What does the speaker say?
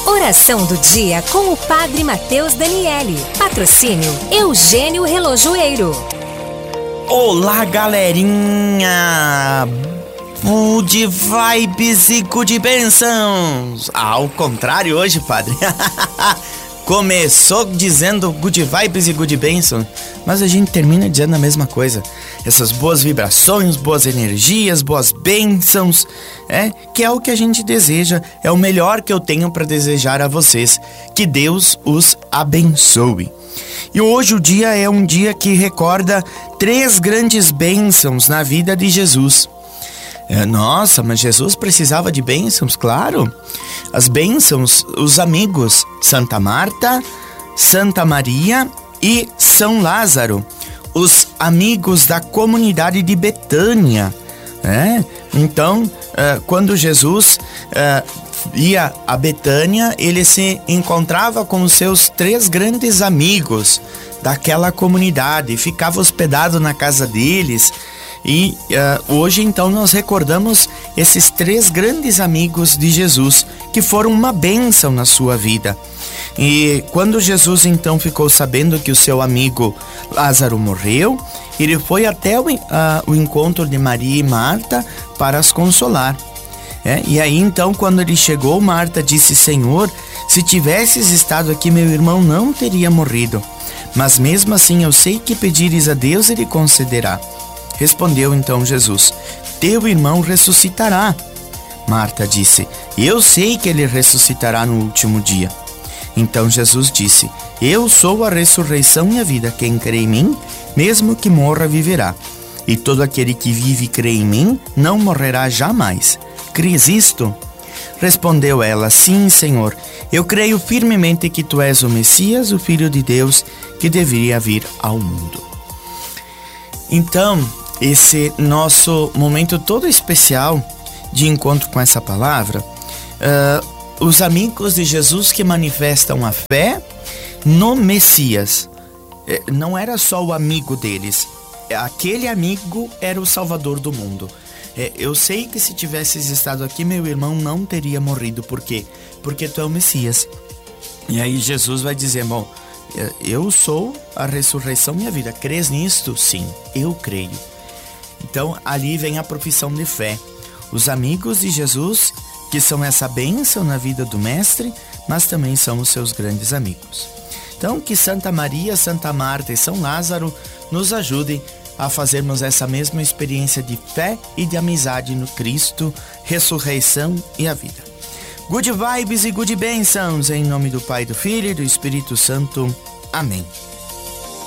Oração do dia com o Padre Mateus Daniele. Patrocínio Eugênio Relojoeiro. Olá, galerinha! Good vibes e good bênçãos! Ao contrário hoje, padre. Começou dizendo good vibes e good bênçãos, mas a gente termina dizendo a mesma coisa. Essas boas vibrações, boas energias, boas bênçãos, que é o que a gente deseja, é o melhor que eu tenho para desejar a vocês. Que Deus os abençoe. E hoje o dia é um dia que recorda 3 grandes bênçãos na vida de Jesus. Nossa, mas Jesus precisava de bênçãos, claro. As bênçãos, os amigos, Santa Marta, Santa Maria e São Lázaro, os amigos da comunidade de Betânia. Então, quando Jesus ia a Betânia, ele se encontrava com os seus 3 grandes amigos daquela comunidade, ficava hospedado na casa deles. E hoje então nós recordamos esses 3 grandes amigos de Jesus que foram uma bênção na sua vida. E quando Jesus então ficou sabendo que o seu amigo Lázaro morreu, ele foi até o encontro de Maria e Marta para as consolar. E aí então quando ele chegou, Marta disse: Senhor, se tivesses estado aqui, meu irmão não teria morrido. Mas mesmo assim eu sei que pedires a Deus, ele concederá. Respondeu então Jesus: teu irmão ressuscitará. Marta disse: eu sei que ele ressuscitará no último dia. Então Jesus disse: eu sou a ressurreição e a vida. Quem crê em mim, mesmo que morra, viverá. E todo aquele que vive e crê em mim, não morrerá jamais. Crês isto? Respondeu ela: sim, Senhor. Eu creio firmemente que tu és o Messias, o Filho de Deus, que deveria vir ao mundo. Então, esse nosso momento todo especial de encontro com essa palavra, os amigos de Jesus que manifestam a fé no Messias. Não era só o amigo deles, aquele amigo era o Salvador do mundo. Eu sei que se tivesses estado aqui, meu irmão não teria morrido. Por quê? Porque tu é o Messias. E aí Jesus vai dizer: bom, eu sou a ressurreição e a vida. Crês nisto? Sim, eu creio. Então ali vem a profissão de fé. Os amigos de Jesus, que são essa bênção na vida do Mestre, mas também são os seus grandes amigos. Então que Santa Maria, Santa Marta e São Lázaro nos ajudem a fazermos essa mesma experiência de fé e de amizade no Cristo, ressurreição e a vida. Good vibes e good bênçãos, em nome do Pai, do Filho e do Espírito Santo. Amém.